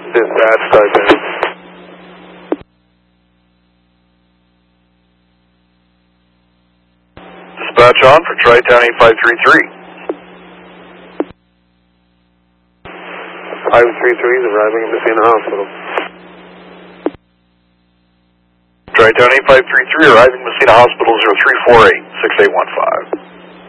Dispatch, Tri-Town. Dispatch on for Tri-Town 8533. 533 is arriving at Messina Hospital. Tri-Town 8533 arriving Messina Hospital 0348 6815.